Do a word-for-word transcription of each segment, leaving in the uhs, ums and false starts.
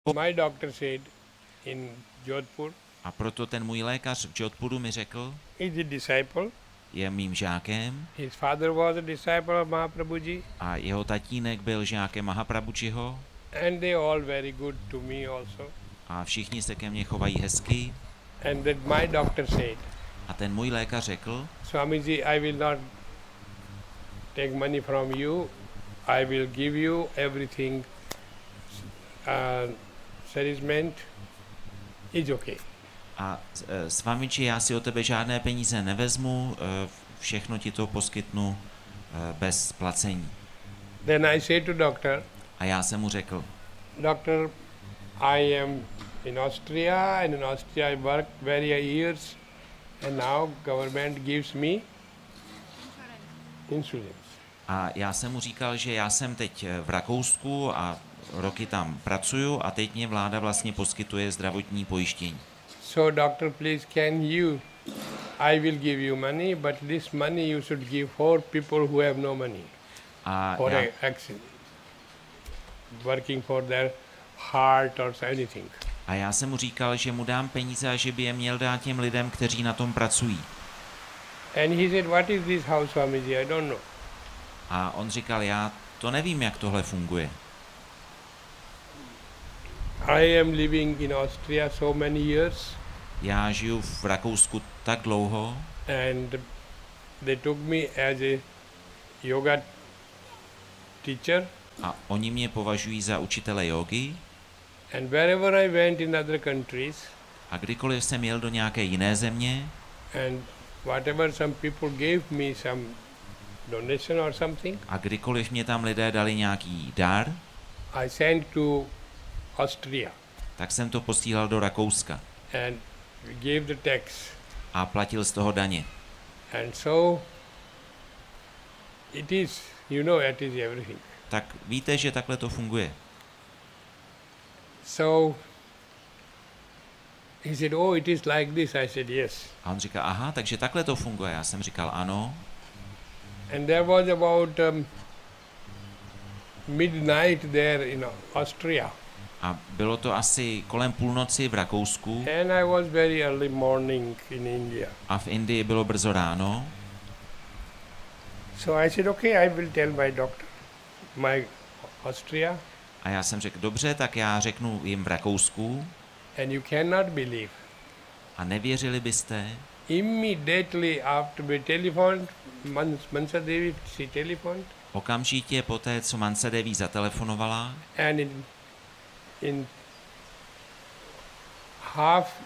My doctor said in Jodhpur, A proto ten můj lékař v Jodhpuru mi řekl, he's a disciple. je mým žákem His father was a disciple of Mahaprabhuji, a jeho tatínek byl žákem Mahaprabhujiho and they all very good to me also. a všichni se ke mně chovají hezky. And that my doctor said, A ten můj lékař řekl, Swamiji, I will not take money from you. I will give you everything. Uh, Salesman is okay. a e, Swamiji, já si od tebe žádné peníze nevezmu, e, všechno ti to poskytnu e, bez placení. Then I say to doctor, A já jsem mu řekl, Doctor, I am in Austria, and in Austria I worked very years, and now government gives me insurance. a já jsem mu říkal, že já jsem teď v Rakousku a roky tam pracuju a teď mě vláda vlastně poskytuje zdravotní pojištění. So doctor, please can you, I will give you money, but this money you should give for people who have no money, A for já, a accident, working for their heart or anything. a já jsem mu říkal, že mu dám peníze a že by je měl dát těm lidem, kteří na tom pracují. And he said, what is this house, Swamiji? I don't know. A on říkal, já to nevím, jak tohle funguje. I am living in Austria so many years, Já žiju v Rakousku tak dlouho and they took me as a yoga teacher, a oni mě považují za učitele jógy and wherever I went in other countries, a kdykoliv jsem jel do nějaké jiné země and whatever some people gave me some donation or something, a kdykoliv mě tam lidé dali nějaký dar, I sent to Austria tak jsem to posílal do Rakouska and gave the tax. a platil z toho daně. And so it is, you know, it is everything. Tak víte, že takhle to funguje. So he said, oh, it is like this. I said, yes. A on říká, aha, takže takhle to funguje. Já jsem říkal, ano. And there was about um, midnight there in Austria. A bylo to asi kolem půlnoci v Rakousku And I was very early morning in India. a v Indii bylo brzo ráno. So I said, okay, I will tell my doctor, my Austria. A já jsem řekl, dobře, tak já řeknu jim v Rakousku. And you cannot believe. A nevěřili byste, Immediately after we telephoned, Mans- Mansa Devi, she telephoned, okamžitě poté, co Mansa Devi zatelefonovala, and in, in half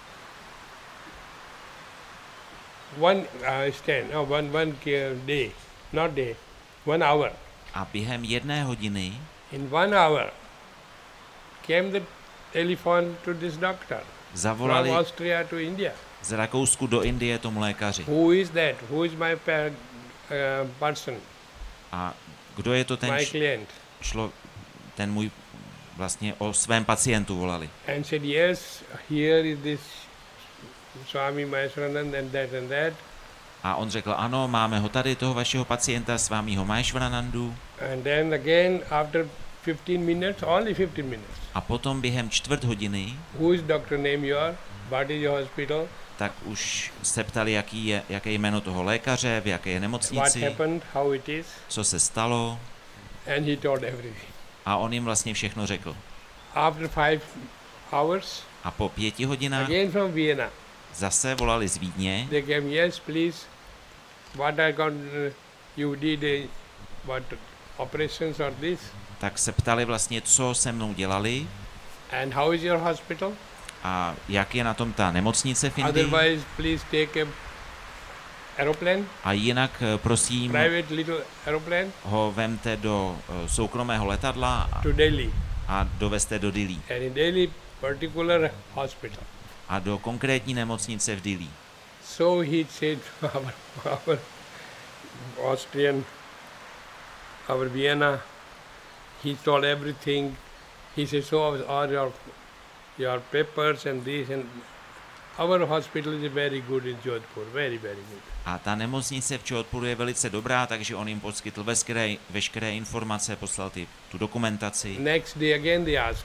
one uh, stand, no, one one uh, day, not day, one hour. a během jedné hodiny In one hour came the telephone to this doctor from zavolali Austria to India. z Rakousku do Indie tomu lékaři. Who is that? Who is my per, uh, person, A kdo je to ten, my č- client? člo, ten můj, vlastně o svém pacientu volali. And said, yes, here is this Swami Maheshwaranand and that and that. A on řekl, ano, máme ho tady, toho vašeho pacienta, svámího Maheshwaranandu. And then again, after fifteen minutes, only fifteen minutes, A potom během čtvrt hodiny, who is doctor name you are? What is your hospital? tak už se ptali, jaký je, jaké je jméno toho lékaře, v jaké je What nemocnici, happened? How it is? co se stalo. And he told everything. A on jim vlastně všechno řekl. After five hours, A po pěti hodinách again from Vienna, zase volali z Vídně they came, yes, please, what I got, uh, you did, uh, what, operations or this? tak se ptali vlastně, co se mnou dělali And how is your hospital? a jak je na tom ta nemocnice v Indii. Otherwise, please take a aeroplane, A jinak, eh, prosím, private little aeroplane ho vemte do eh, soukromého letadla a, to Delhi. a dovezte do Dillí. And in Delhi, particular hospital. A do konkrétní nemocnice v Dillí. So he said, our, our Austrian, our Vienna, he told everything. He said, so are your, your papers and this, and our hospital is very good in Jodhpur, very, very good. A ta nemocnice v Jodhpuru je velice dobrá, takže on jim poskytl veškeré, veškeré informace, poslal ty, tu dokumentaci. Next day again they asked,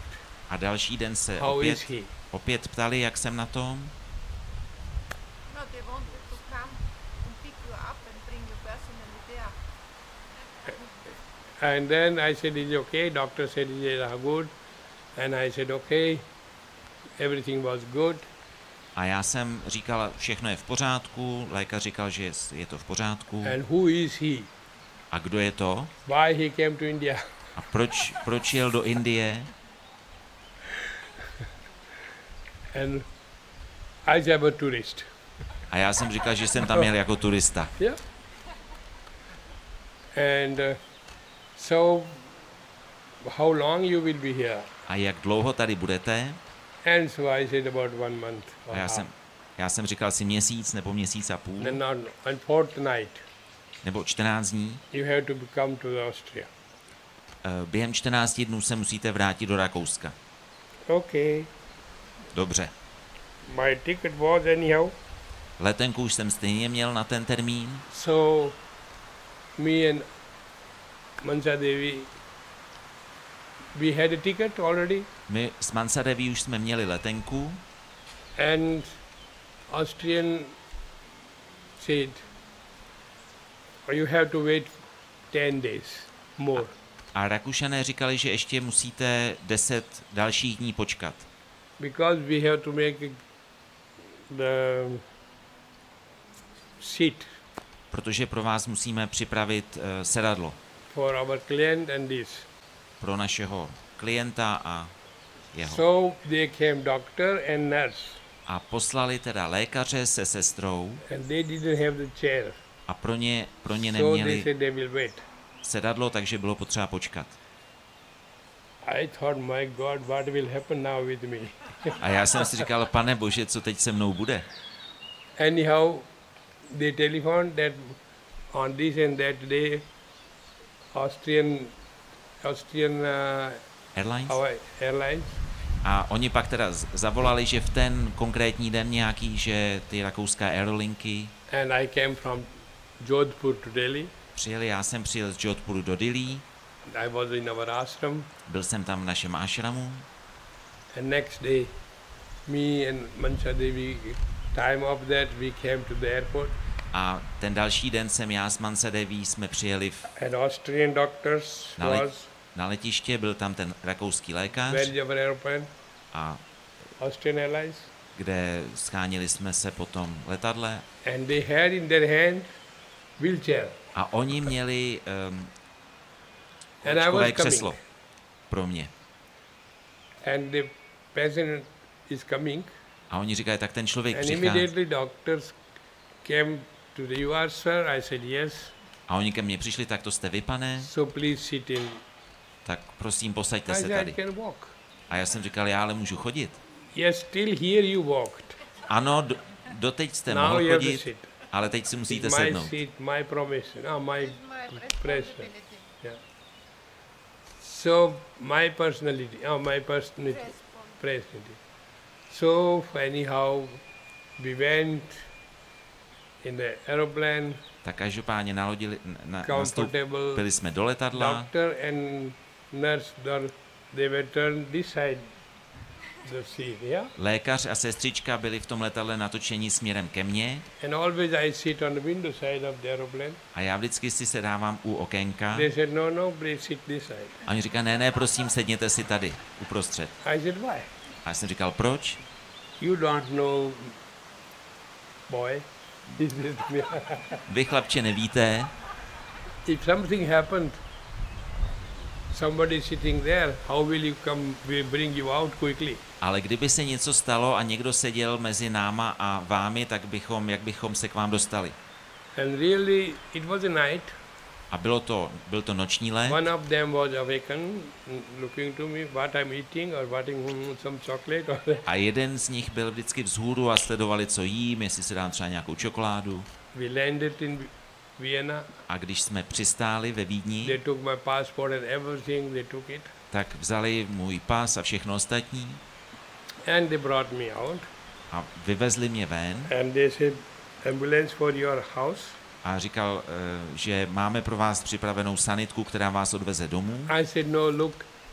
A další den se how opět, is he? opět ptali, jak jsem na tom. No, they wanted to come and pick you up and bring you personally there. And then I said, is it okay? Doctor said, is it good? And I said, okay. Everything was good. A já jsem říkal, všechno je v pořádku, lékař říkal, že je to v pořádku. And who is he? A kdo je to? Why he came to India? A proč, proč jel do Indie? And I said, I'm a tourist. A já jsem říkal, že jsem tam jel jako turista. Yeah. And uh, so, how long you will be here? A jak dlouho tady budete? And so I said about one month. or A já half. jsem, já jsem říkal si měsíc nebo měsíc a půl, Then on, on fortnight, nebo čtrnáct dní. you have to come to Austria. Eh, Během čtrnácti dnů se musíte vrátit do Rakouska. Okay. Dobře. My ticket was anyhow. Letenku už jsem stejně měl na ten termín, So, me and Mansa Devi, we had a ticket already, my s Mansadeví už jsme měli letenku and Austrian said, you have to wait ten days more. a Rakušané říkali, že ještě musíte deset dalších dní počkat, Because we have to make the seat protože pro vás musíme připravit eh, sedadlo for our client and this. pro našeho klienta a jeho. So they came doctor and nurse, A poslali teda lékaře se sestrou and they didn't have the chair. a pro ně, pro ně So they neměli said they will wait. sedadlo, takže bylo potřeba počkat. I thought, my God, what will happen now with me? A já jsem si říkal, pane bože, co teď se mnou bude? Anyhow, they telephoned that on this and that day, Austrian, Austrian uh, Airlines? our airlines, A oni pak teda z- zavolali, že v ten konkrétní den nějaký, že ty rakouská aerolinky and I came from Jodhpur to Delhi. přijeli. Já jsem přijel z Jodhpuru do Dillí, I was in our ashram, byl jsem tam v našem ashramu and next day, me and Mansa Devi, time of that, we came to the airport, a ten další den jsem já s Mansadeví jsme přijeli v, and Austrian doctors na, le, was na letiště, byl tam ten rakouský lékař where is our airplane, a Austrian Airlines, kde schánili jsme se po tom letadle and they had in their hand wheelchair, a oni měli um, and I kolečkové was křeslo coming, pro mě. and the patient is coming, A oni říkají, tak ten člověk and přichází. immediately doctors came to the, you are sir, I said yes, A oni ke mně přišli, tak to jste vy, pane, so please sit in. tak prosím, posaďte I se said, I tady. can walk. A já jsem říkal, já ale můžu chodit. Yes, till here you walked. Ano, do, doteď jste Now mohl you have to chodit, sit. ale teď si musíte My sednout. seat, my promise, no, my My pressure. responsibility. Yeah. So my personality, oh, my personality, Respon- personality. So anyhow, we went in the aeroplane, Tak každopádně nalodili, na, comfortable. nastoupili jsme do letadla Doctor and nurse, they- they were turned this side the seat, yeah. lékař a sestřička byli v tom letadle natočení směrem ke mně And always I sit on the window side of the aeroplane. a já vždycky si sedávám u okénka They said, no, no, please sit this side. a oni říkají, ne, ne, prosím, sedněte si tady, uprostřed. I said, why? A já jsem říkal, proč? You don't know, boy. He said to me, Vy, chlapče, nevíte, if something happened, somebody sitting there, how will you come, will bring you out quickly? ale kdyby se něco stalo a někdo seděl mezi náma a vámi, tak bychom, jak bychom se k vám dostali. And really, it was a night. A bylo to, byl to noční let. One of them was awakened, looking to me, what I'm eating or what I'm, some chocolate. Or A jeden z nich byl vždycky vzhůru a sledovali, co jím, jestli si dám třeba nějakou čokoládu. we landed in Vienna. A když jsme přistáli ve They Vídni, took my passport and everything, they took it. tak vzali můj pas a všechno ostatní And they brought me out. a vyvezli mě ven And they said, ambulance for your house. a říkal, eh, že máme pro vás připravenou sanitku, která vás odveze domů. I said, no, look,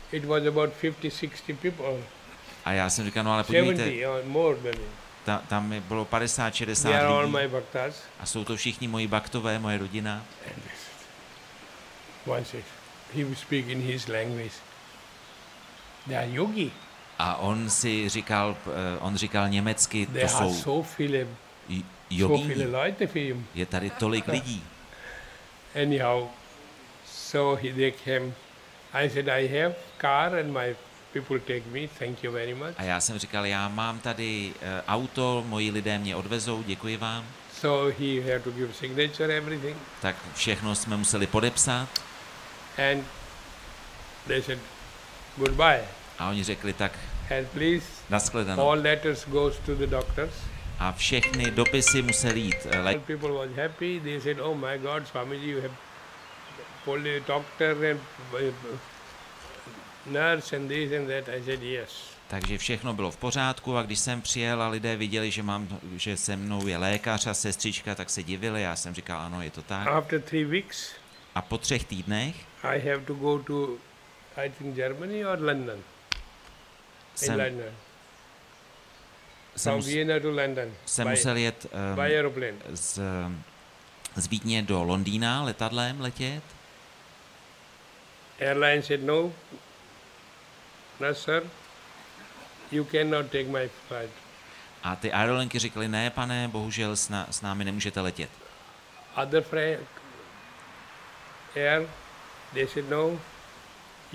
it was about fifty, sixty people, A já jsem říkal, no ale podívejte, seventy or more than it. ta, tam je- bylo padesát, They šedesát are all lidí my bhaktas. a jsou to všichni moji baktové, moje rodina. Once it, he would speak in his language. They are yogi. A on si říkal, eh, on říkal německy, They to are jsou so viele, j- so viele jogíni. Leute für ihn. Je tady tolik lidí. Anyhow, so he, they came. I said, I have car and my people take me. Thank you very much. A já jsem říkal, já mám tady eh, auto, moji lidé mě odvezou, děkuji vám. So he had to give signature, everything. Tak všechno jsme museli podepsat And they said, goodbye. a oni řekli tak And please, nashledanou. all letters goes to the doctors. A všechny dopisy musely jít eh, All le- people was happy. They said, oh my God, Swamiji, you have only doctor and uh, nurse and this and that. I said, yes. Takže všechno bylo v pořádku a když jsem přijel a lidé viděli, že, mám, že se mnou je lékař a sestřička, tak se divili. Já jsem říkal, ano, je to tak. After three weeks, A po třech týdnech I have to go to, I think, Germany or London. In jsem, London. jsem, From mus, Vienna to London. jsem by, musel jet by um, aeroplane. z, z Vídně do Londýna letadlem letět. Airline said, no, no sir, you cannot take my flight. A ty aerolinky říkali, ne pane, bohužel s, na, s námi nemůžete letět. Other flight, air, they said, no,